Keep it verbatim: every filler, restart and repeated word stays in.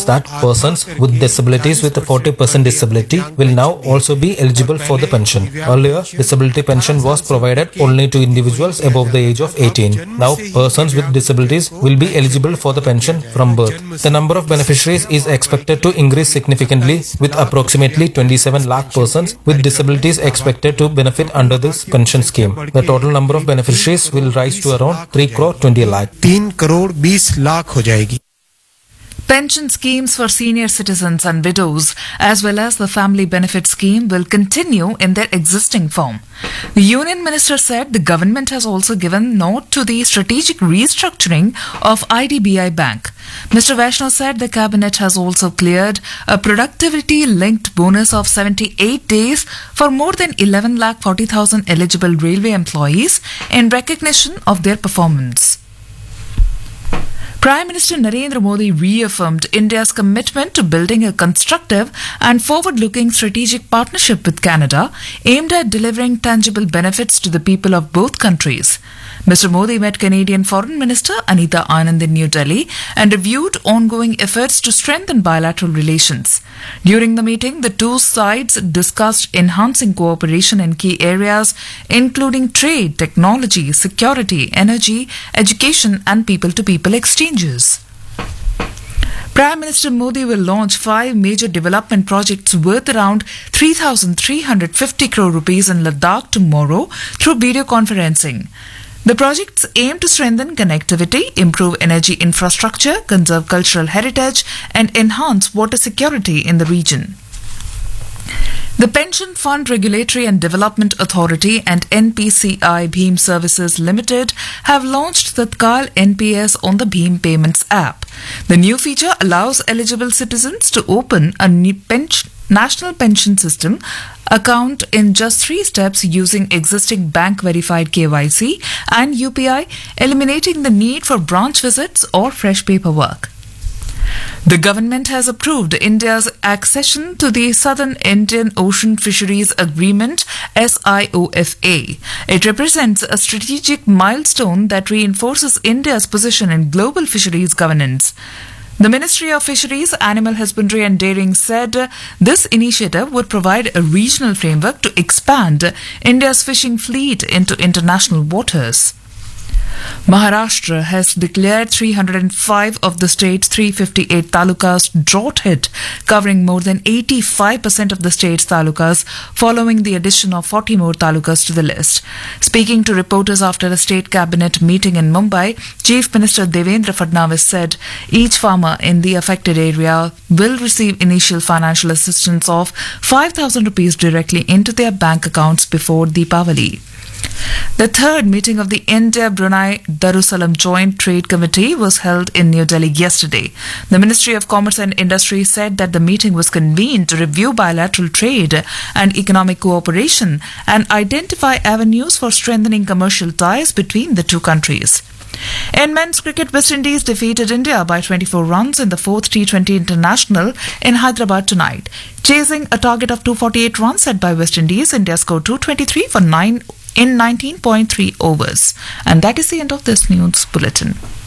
means that persons with disabilities with a forty percent disability will now also be eligible for the pension. Earlier, disability pension was provided only to individuals above the age of eighteen. Now, persons with disabilities will be eligible for the pension from birth. The number of beneficiaries is expected to increase significantly, with approximately twenty-seven lakh persons with disabilities expected to benefit under this pension scheme. The total number of beneficiaries will rise to around three crore twenty lakh. तीन करोड़ बीस लाख हो जाएगी. Pension schemes for senior citizens and widows, as well as the family benefit scheme, will continue in their existing form. The Union Minister said the government has also given note to the strategic restructuring of I D B I Bank. Mister Vaishnav said the cabinet has also cleared a productivity-linked bonus of seventy-eight days for more than eleven lakh forty thousand eligible railway employees in recognition of their performance. Prime Minister Narendra Modi reaffirmed India's commitment to building a constructive and forward-looking strategic partnership with Canada aimed at delivering tangible benefits to the people of both countries. Mister Modi met Canadian Foreign Minister Anita Anand in New Delhi and reviewed ongoing efforts to strengthen bilateral relations. During the meeting, the two sides discussed enhancing cooperation in key areas including trade, technology, security, energy, education and people-to-people exchanges. Prime Minister Modi will launch five major development projects worth around three thousand three hundred fifty crore rupees in Ladakh tomorrow through video conferencing. The projects aim to strengthen connectivity, improve energy infrastructure, conserve cultural heritage, and enhance water security in the region. The Pension Fund Regulatory and Development Authority and N P C I Bheem Services Limited have launched Tatkal N P S on the Bheem Payments app. The new feature allows eligible citizens to open a new pension National Pension System account in just three steps using existing bank verified K Y C and U P I, eliminating the need for branch visits or fresh paperwork. The government has approved India's accession to the Southern Indian Ocean Fisheries Agreement S I O F A. It represents a strategic milestone that reinforces India's position in global fisheries governance. The Ministry of Fisheries, Animal Husbandry and Dairying said this initiative would provide a regional framework to expand India's fishing fleet into international waters. Maharashtra has declared three hundred five of the state's three hundred fifty-eight talukas drought hit, covering more than eighty-five percent of the state's talukas, following the addition of forty more talukas to the list. Speaking to reporters after a state cabinet meeting in Mumbai, Chief Minister Devendra Fadnavis said each farmer in the affected area will receive initial financial assistance of five thousand rupees directly into their bank accounts before Deepavali. The third meeting of the India-Brunei Darussalam Joint Trade Committee was held in New Delhi yesterday. The Ministry of Commerce and Industry said that the meeting was convened to review bilateral trade and economic cooperation and identify avenues for strengthening commercial ties between the two countries. In men's cricket, West Indies defeated India by twenty-four runs in the fourth T twenty International in Hyderabad tonight. Chasing a target of two hundred forty-eight runs set by West Indies, India scored two hundred twenty-three for nine in nineteen point three overs. And that is the end of this news bulletin.